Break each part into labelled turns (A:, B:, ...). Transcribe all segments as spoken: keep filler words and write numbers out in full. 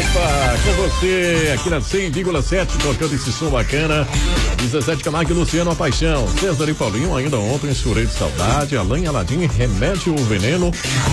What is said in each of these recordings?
A: Opa, com você, aqui na cem vírgula sete, tocando esse som bacana. dezessete Camargo e Luciano, a paixão. César e Paulinho, ainda ontem, chorei de saudade. Alain Aladim, remédio o veneno.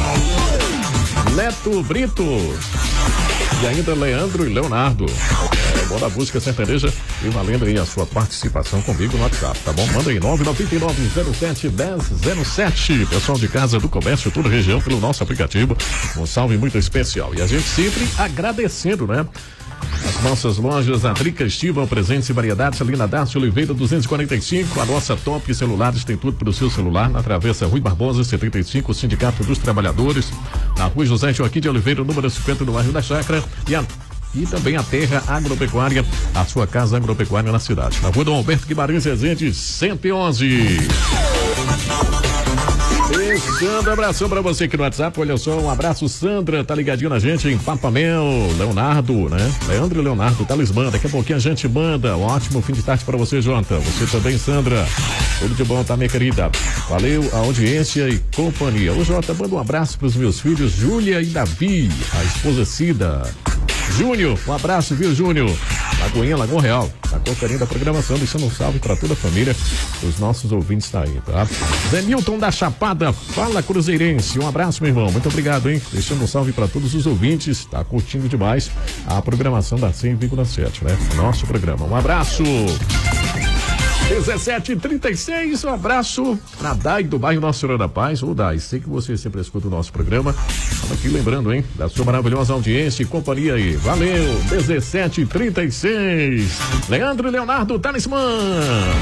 A: Neto Brito. E ainda Leandro e Leonardo. É, bom da música sertaneja e valendo aí a sua participação comigo no WhatsApp, tá bom? Manda aí nove nove nove zero sete um zero zero sete. Pessoal de casa, do comércio, toda a região, pelo nosso aplicativo. Um salve muito especial. E a gente sempre agradecendo, né? As nossas lojas, a Drica Estiva, presentes e variedades ali na Dácio Oliveira duzentos e quarenta e cinco. A nossa Top Celulares tem tudo para o seu celular. Na Travessa Rui Barbosa setenta e cinco, o Sindicato dos Trabalhadores. Na Rua José Joaquim de Oliveira, número cinquenta, no bairro da Chácara. E a E também a Terra Agropecuária, a sua casa agropecuária na cidade. Na Rua Dom Alberto Guimarães Rezende, cento e onze. E Sandra, abração pra você aqui no WhatsApp. Olha só, um abraço, Sandra, tá ligadinho na gente em Papamel. Leonardo, né? Leandro e Leonardo, Talismã. Daqui a pouquinho a gente manda. Um ótimo fim de tarde pra você, Jonathan. Você também, Sandra. Tudo de bom, tá, minha querida? Valeu a audiência e companhia. Ô, Jota, manda um abraço pros meus filhos, Júlia e Davi, a esposa Cida. Júnior, um abraço, viu, Júnior? Lagoinha, Lagoa Real, tá conferindo a programação, deixando um salve pra toda a família, os nossos ouvintes tá aí, tá? Zé Nilton da Chapada, fala Cruzeirense, um abraço, meu irmão, muito obrigado, hein? Deixando um salve pra todos os ouvintes, tá curtindo demais a programação da cem vírgula sete, né? Nosso programa, um abraço! dezessete e trinta e seis, um abraço na Dai do bairro Nossa Senhora da Paz. Ô Dai, sei que você sempre escuta o nosso programa. Estamos aqui lembrando, hein, da sua maravilhosa audiência e companhia aí. Valeu, dezessete e trinta e seis. Leandro e Leonardo, Talismã.